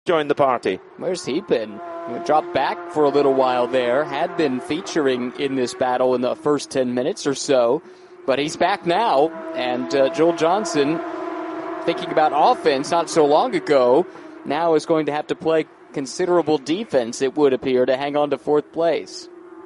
joined the party. Where's he been? Dropped back for a little while there. Had been featuring in this battle in the first 10 minutes or so. But he's back now. And Joel Johnson, thinking about offense not so long ago, now is going to have to play considerable defense, it would appear, to hang on to fourth place.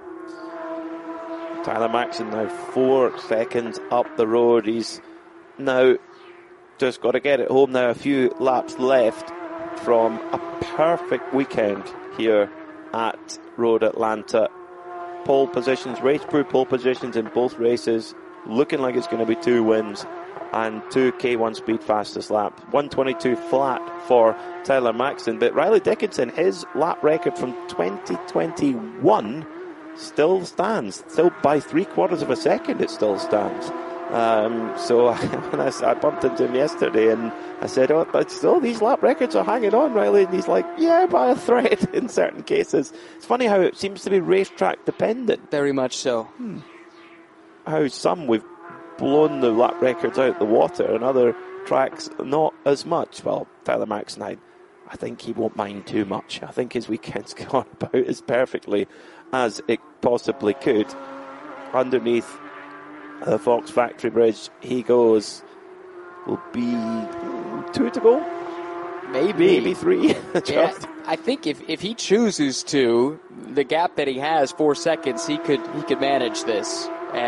Tyler Maxson now 4 seconds up the road. He's now just got to get it home now. A few laps left from a perfect weekend here at Road Atlanta. Pole positions, race crew pole positions in both races. Looking like it's going to be 2 wins and 2 K1 speed fastest laps. 1:22 flat for Tyler Maxson. But Riley Dickinson, his lap record from 2021 still stands. Still by 3/4 of a second it still stands. So when I bumped into him yesterday and I said, oh, but still these lap records are hanging on, Riley. And he's like, yeah, by a thread in certain cases. It's funny how it seems to be racetrack dependent. Very much so. How some we've blown the lap records out the water and other tracks not as much. Well, Tyler Maxson, I think he won't mind too much. I think his weekend's gone about as perfectly as it possibly could. Underneath the Fox Factory Bridge he goes. Will be 2 to go? Maybe 3. Yeah, I think if he chooses to, the gap that he has, 4 seconds, he could manage this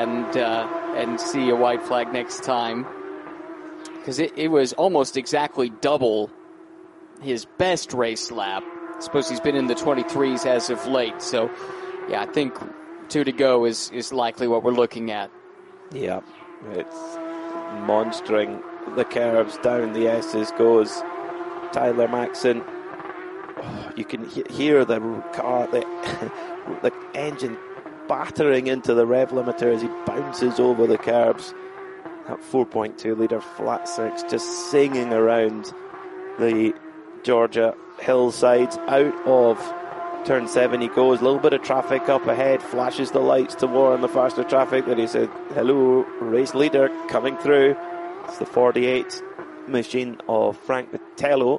and see a white flag next time. Because it was almost exactly double his best race lap. I suppose he's been in the 23s as of late. So, yeah, I think 2 to go is likely what we're looking at. Yeah, it's monstering the curves down the S's goes Tyler Maxson. Oh, you can hear the car, the engine battering into the rev limiter as he bounces over the curbs. That 4.2 litre flat six just singing around the Georgia hillsides. Out of turn 7 he goes. A little bit of traffic up ahead. Flashes the lights to warn the faster traffic that he said, hello, race leader coming through. It's the 48 machine of Frank Vitello.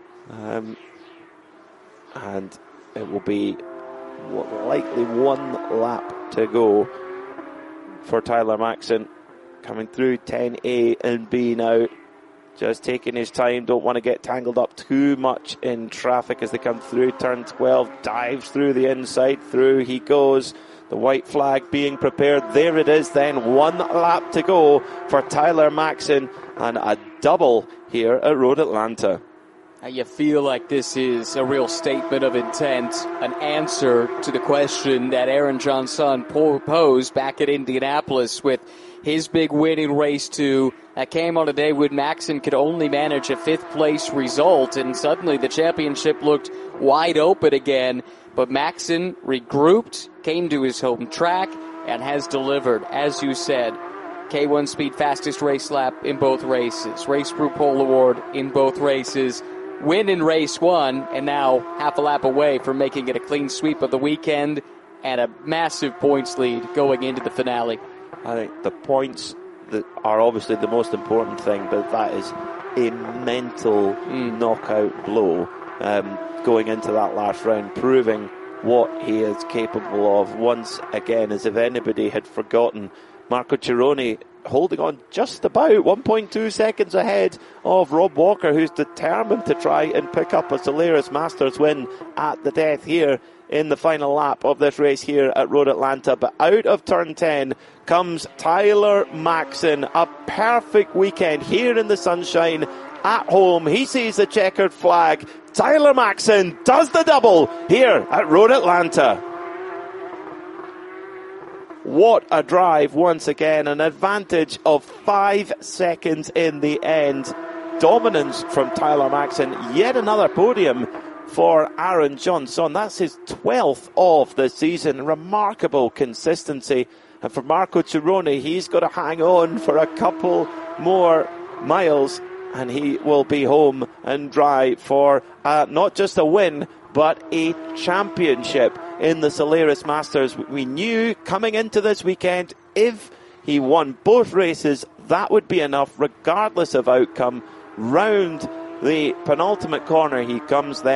And it will be likely 1 lap to go for Tyler Maxson. Coming through 10A and B now. Just taking his time. Don't want to get tangled up too much in traffic as they come through. Turn 12. Dives through the inside. Through he goes. The white flag being prepared. There it is then. 1 lap to go for Tyler Maxson. And a double here at Road Atlanta. You feel like this is a real statement of intent, an answer to the question that Aaron Johnson posed back at Indianapolis with his big win in race 2. That came on a day when Maxson could only manage a 5th place result, and suddenly the championship looked wide open again. But Maxson regrouped, came to his home track, and has delivered, as you said. K1 Speed fastest race lap in both races. Race Crew Pole Award in both races. Win in race 1, and now half a lap away from making it a clean sweep of the weekend and a massive points lead going into the finale. I think the points that are obviously the most important thing, but that is a mental knockout blow going into that last round, proving what he is capable of once again, as if anybody had forgotten. Marco Cirone holding on just about 1.2 seconds ahead of Rob Walker, who's determined to try and pick up a Solaris Masters win at the death here in the final lap of this race here at Road Atlanta. But out of turn 10 comes Tyler Maxson. A perfect weekend here in the sunshine at home. He sees the checkered flag. Tyler Maxson does the double here at Road Atlanta. What a drive once again. An advantage of 5 seconds in the end. Dominance from Tyler Maxson. Yet another podium for Aaron Johnson. That's his 12th of the season. Remarkable consistency. And for Marco Cirone, he's got to hang on for a couple more miles. And he will be home and dry for not just a win, but a championship in the Solaris Masters. We knew coming into this weekend, if he won both races, that would be enough regardless of outcome. Round the penultimate corner he comes then.